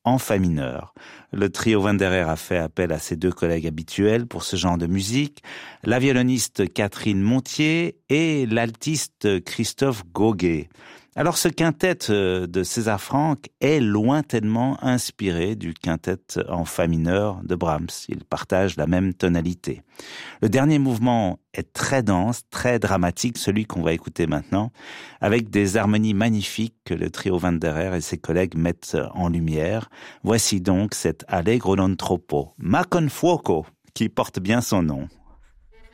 en fa mineur. Le trio Wanderer a fait appel à ses deux collègues habituels pour ce genre de musique, la violoniste Catherine Montier et l'altiste Christophe Gauguet. Alors ce quintet de César Franck est lointainement inspiré du quintet en fa mineur de Brahms. Ils partagent la même tonalité. Le dernier mouvement est très dense, très dramatique, celui qu'on va écouter maintenant, avec des harmonies magnifiques que le trio Wanderer et ses collègues mettent en lumière. Voici donc cet Allegro non troppo, ma con fuoco, qui porte bien son nom.